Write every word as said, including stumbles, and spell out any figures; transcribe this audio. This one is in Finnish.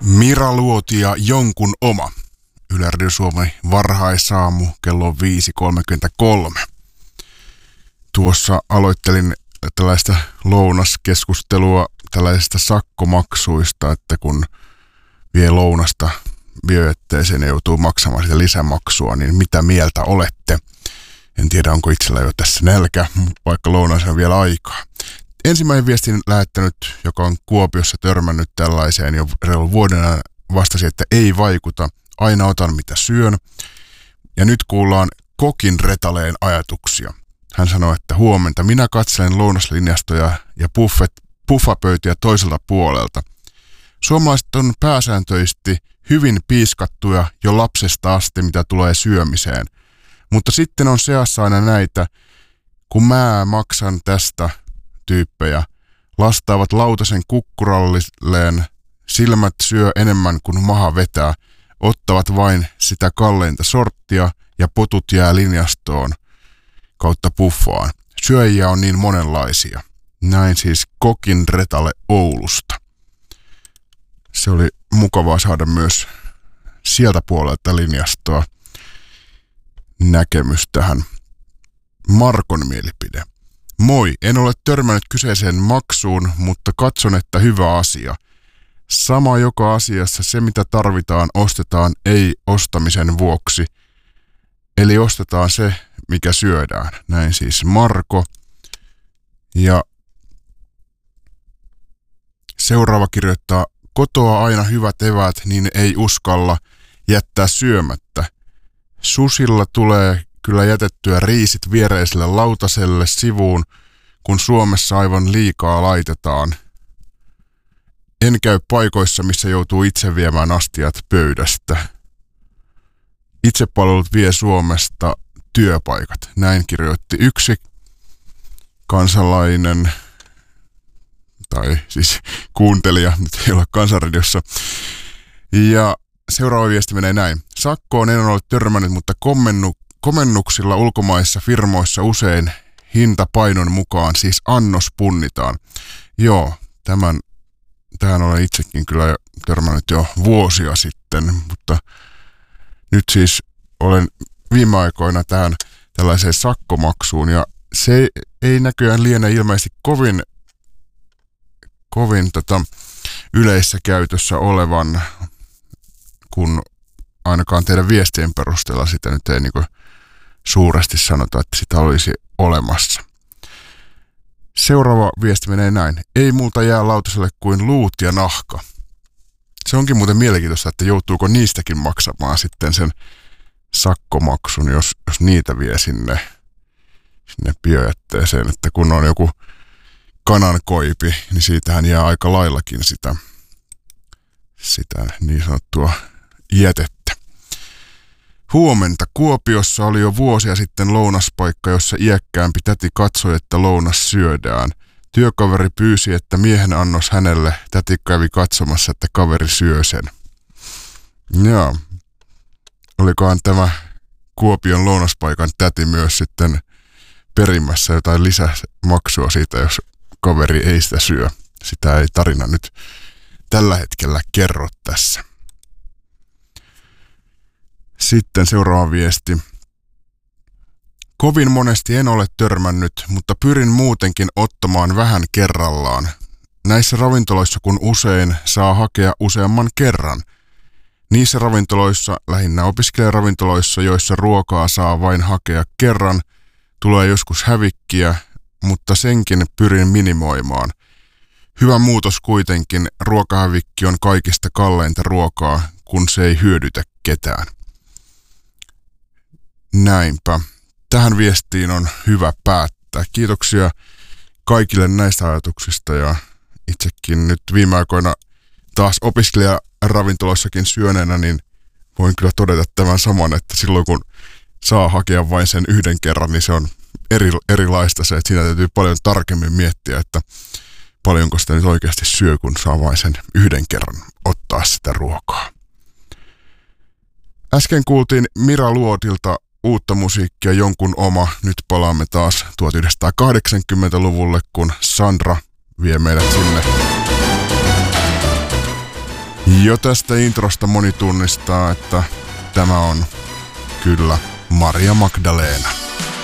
Mira Luoti ja Jonkun oma. Yle Radio Suomi varhaisaamu kello viisi kolmekymmentäkolme. Tuossa aloittelin tällaista lounaskeskustelua tällaisista sakkomaksuista, että kun vie lounasta biojetteeseen ja joutuu maksamaan sitä lisämaksua, niin mitä mieltä olette? En tiedä, onko itsellä jo tässä nälkä, vaikka lounaaseen on vielä aikaa. Ensimmäinen viestin lähettänyt, joka on Kuopiossa törmännyt tällaiseen jo reilun vuoden, vastasi, että ei vaikuta, aina otan mitä syön. Ja nyt kuullaan Kokin Retaleen ajatuksia. Hän sanoi, että huomenta, minä katselen lounaslinjastoja ja buffet, puffapöytiä toiselta puolelta. Suomalaiset on pääsääntöisesti hyvin piiskattuja jo lapsesta asti, mitä tulee syömiseen. Mutta sitten on seassa aina näitä, kun mä maksan tästä tyyppejä, lastaavat lautasen kukkuralleen, silmät syö enemmän kuin maha vetää, ottavat vain sitä kalleinta sorttia ja potut jää linjastoon kautta puffaan. Syöjiä on niin monenlaisia. Näin siis Kokin Retale Oulusta. Se oli mukavaa saada myös sieltä puolelta linjastoa näkemys tähän. Markon mielipide. Moi, en ole törmännyt kyseiseen maksuun, mutta katson, että hyvä asia. Sama joka asiassa, se mitä tarvitaan, ostetaan ei ostamisen vuoksi. Eli ostetaan se, mikä syödään. Näin siis Marko. Ja seuraava kirjoittaa, kotoa aina hyvät eväät, niin ei uskalla jättää syömättä. Susilla tulee kyllä jätettyä riisit viereiselle lautaselle sivuun, kun Suomessa aivan liikaa laitetaan. En käy paikoissa, missä joutuu itse viemään astiat pöydästä. Itsepalvelut vie Suomesta työpaikat. Näin kirjoitti yksi kansalainen, tai siis kuuntelija, nyt ei ole Kansanradiossa. Ja seuraava viesti menee näin. Sakkoon en ole törmännyt, mutta kommennu, komennuksilla ulkomaissa firmoissa usein hinta painon mukaan, siis annos punnitaan. Joo, tämän, tähän olen itsekin kyllä törmännyt jo vuosia sitten, mutta nyt siis olen viime aikoina tähän tällaiseen sakkomaksuun, ja se ei näköjään liene ilmeisesti kovin, kovin tota, yleisessä käytössä olevan, kun ainakaan teidän viestien perusteella sitä nyt ei niinku suuresti sanota, että sitä olisi olemassa. Seuraava viesti menee näin. Ei muuta jää lautaselle kuin luut ja nahka. Se onkin muuten mielenkiintoista, että joutuuko niistäkin maksamaan sitten sen sakkomaksun, jos, jos niitä vie sinne, sinne biojätteeseen. Että kun on joku kanankoipi, niin siitähän jää aika laillakin sitä, sitä niin sanottua jätettä. Huomenta. Kuopiossa oli jo vuosia sitten lounaspaikka, jossa iäkkäämpi täti katsoi, että lounas syödään. Työkaveri pyysi, että miehen annos hänelle. Täti kävi katsomassa, että kaveri syö sen. Joo. Olikohan tämä Kuopion lounaspaikan täti myös sitten perimässä jotain lisämaksua siitä, jos kaveri ei sitä syö. Sitä ei tarina nyt tällä hetkellä kerro tässä. Sitten seuraava viesti. Kovin monesti en ole törmännyt, mutta pyrin muutenkin ottamaan vähän kerrallaan. Näissä ravintoloissa kun usein saa hakea useamman kerran. Niissä ravintoloissa, lähinnä opiskelijaravintoloissa, joissa ruokaa saa vain hakea kerran, tulee joskus hävikkiä, mutta senkin pyrin minimoimaan. Hyvä muutos kuitenkin, ruokahävikki on kaikista kalleinta ruokaa, kun se ei hyödytä ketään. Näinpä. Tähän viestiin on hyvä päättää. Kiitoksia kaikille näistä ajatuksista, ja itsekin nyt viime aikoina taas opiskelijaravintoloissakin syöneenä, niin voin kyllä todeta tämän saman, että silloin kun saa hakea vain sen yhden kerran, niin se on eri, erilaista se, että siinä täytyy paljon tarkemmin miettiä, että paljonko sitä nyt oikeasti syö, kun saa vain sen yhden kerran ottaa sitä ruokaa. Äsken kuultiin Mira Luotilta uutta musiikkia, Jonkun oma. Nyt palaamme taas tuhatyhdeksänsataakahdeksankymmentäluvulle, kun Sandra vie meidät sinne Jo tästä introsta moni tunnistaa, että tämä on kyllä Maria Magdalena.